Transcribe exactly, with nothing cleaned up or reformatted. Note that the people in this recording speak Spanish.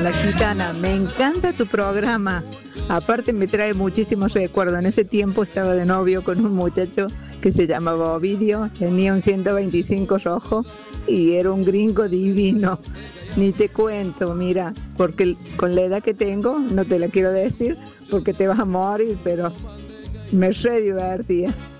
La Gitana, me encanta tu programa. Aparte me trae muchísimos recuerdos. En ese tiempo estaba de novio con un muchacho que se llamaba Ovidio, tenía un ciento veinticinco rojo y era un gringo divino. Ni te cuento, mira, porque con la edad que tengo, no te la quiero decir, porque te vas a morir, pero me re divertía.